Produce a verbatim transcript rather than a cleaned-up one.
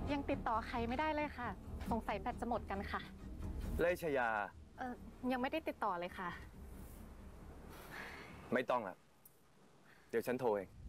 ยังติดต่อใครไม่ได้เลยค่ะสงสัยแบตจะหมดกันค่ะเลชยาเออยังไม่ได้ติดต่อเลยค่ะไม่ต้องละเดี๋ยวฉันโทรเอง